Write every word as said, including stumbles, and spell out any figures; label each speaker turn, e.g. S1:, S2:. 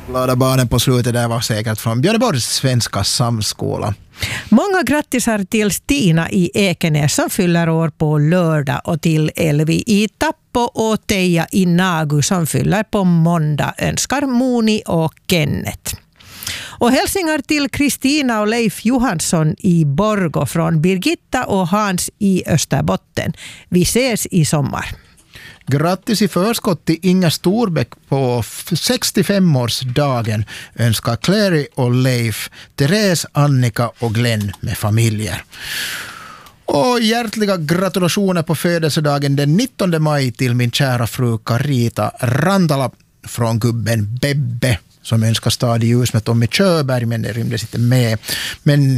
S1: Glada barnen på slutet där var säkert från Björneborgs svenska samskola.
S2: Många grattisar till Stina i Ekenäs som fyller år på lördag och till Elvi i Tappo och Teija i Nagu som fyller på måndag önskar Moni och Kenneth. Och hälsningar till Kristina och Leif Johansson i Borgå från Birgitta och Hans i Österbotten. Vi ses i sommar.
S1: Grattis i förskott till Inga Storbäck på sextiofemårsdagen önskar Clary och Leif, Therese, Annika och Glenn med familjer. Och hjärtliga gratulationer på födelsedagen den nittonde maj till min kära fru Carita Rantala från gubben Bebbe som önskar stad i ljus med Tommy Körberg, men det rymdes inte med. Men